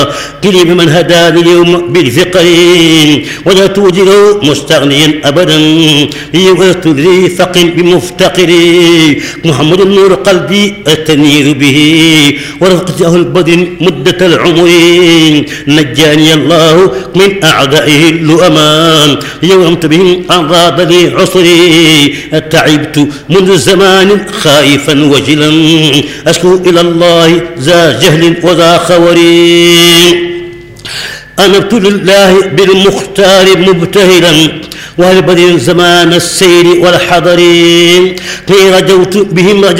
قلي بمن هداني اليوم بالفقر ولا توجد مستغنيا أبدا ولست ذي فقر بمفتقري محمد نور قلبي التنير به ورفقته البدن مدة العمر نجاني الله من أعدائه اللؤمان يومت بهم أنراض لي عصري تعبت منذ زمان خائفا وجلا أشكو إلى الله ذا جهل وذا خوري أنبت لله بالمختار مبتهلا وهل بدر زمان السير والحضر كي رجوت بهم